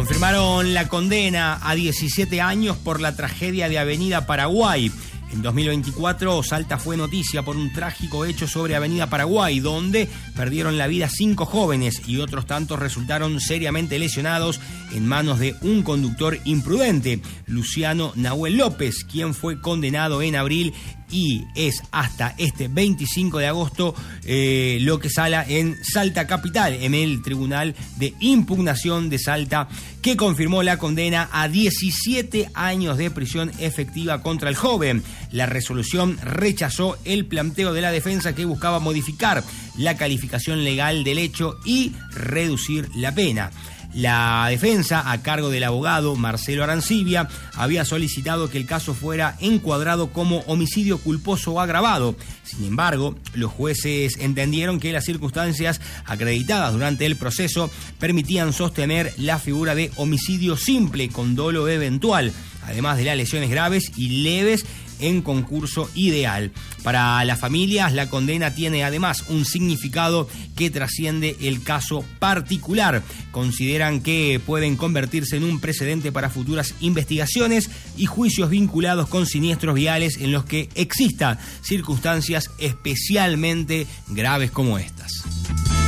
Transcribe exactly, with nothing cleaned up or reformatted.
Confirmaron la condena a diecisiete años por la tragedia de Avenida Paraguay. En dos mil veinticuatro, Salta fue noticia por un trágico hecho sobre Avenida Paraguay, donde perdieron la vida cinco jóvenes y otros tantos resultaron seriamente lesionados en manos de un conductor imprudente, Luciano Nahuel López, quien fue condenado en abril y es hasta este veinticinco de agosto eh, lo que sala en Salta Capital, en el Tribunal de Impugnación de Salta, que confirmó la condena a diecisiete años de prisión efectiva contra el joven. La resolución rechazó el planteo de la defensa, que buscaba modificar la calificación legal del hecho y reducir la pena. La defensa, a cargo del abogado Marcelo Arancibia, había solicitado que el caso fuera encuadrado como homicidio culposo o agravado. Sin embargo, los jueces entendieron que las circunstancias acreditadas durante el proceso permitían sostener la figura de homicidio simple con dolo eventual, además de las lesiones graves y leves en concurso ideal. Para las familias, la condena tiene además un significado que trasciende el caso particular. Consideran que pueden convertirse en un precedente para futuras investigaciones y juicios vinculados con siniestros viales en los que exista circunstancias especialmente graves como estas.